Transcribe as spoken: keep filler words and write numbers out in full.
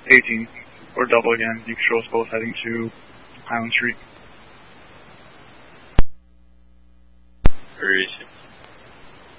eighteen, or double again. You can show us both heading to Highland Street. Hurry.